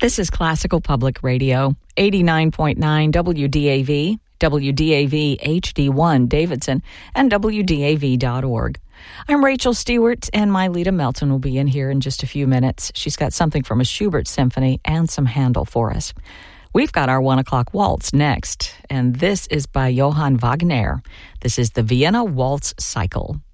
This is Classical Public Radio, 89.9 WDAV, WDAV HD1 Davidson, and WDAV.org. I'm Rachel Stewart, and my Lita Melton will be in here in just a few minutes. She's got something from a Schubert symphony and some Handel for us. We've got our 1 o'clock waltz next, and this is by Johann Wagner. This is the Vienna Waltz Cycle.